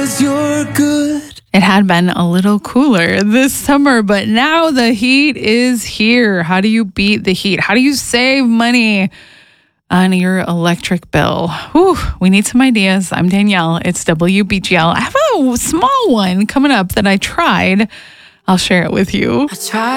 'cause you're good. It had been a little cooler this summer, but now the heat is here. How do you beat the heat? How do you save money on your electric bill? Whew, we need some ideas. I'm Danielle. It's WBGL. I have a small one coming up that I tried. I'll share it with you. I tried.